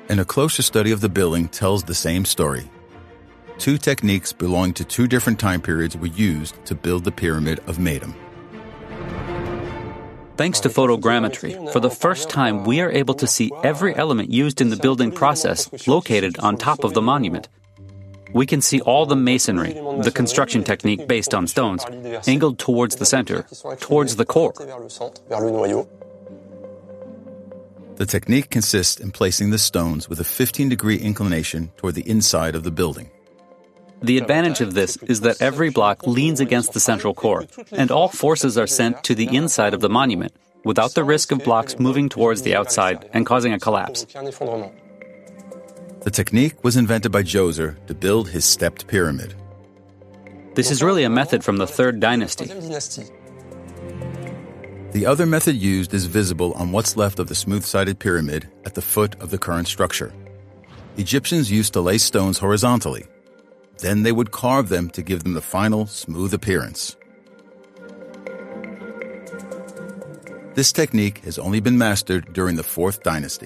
And a closer study of the building tells the same story. Two techniques belonging to two different time periods were used to build the Pyramid of Meidum. Thanks to photogrammetry, for the first time we are able to see every element used in the building process located on top of the monument. We can see all the masonry, the construction technique based on stones, angled towards the center, towards the core. The technique consists in placing the stones with a 15-degree inclination toward the inside of the building. The advantage of this is that every block leans against the central core, and all forces are sent to the inside of the monument, without the risk of blocks moving towards the outside and causing a collapse. The technique was invented by Djoser to build his stepped pyramid. This is really a method from the Third Dynasty. The other method used is visible on what's left of the smooth-sided pyramid at the foot of the current structure. Egyptians used to lay stones horizontally. Then they would carve them to give them the final, smooth appearance. This technique has only been mastered during the Fourth Dynasty.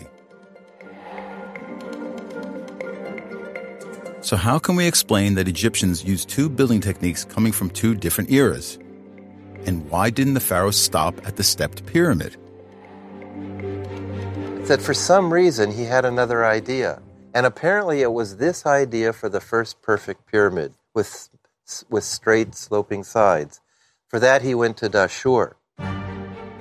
So how can we explain that Egyptians used two building techniques coming from two different eras? And why didn't the pharaohs stop at the stepped pyramid? That for some reason he had another idea. And apparently it was this idea for the first perfect pyramid with straight sloping sides. For that he went to Dashur.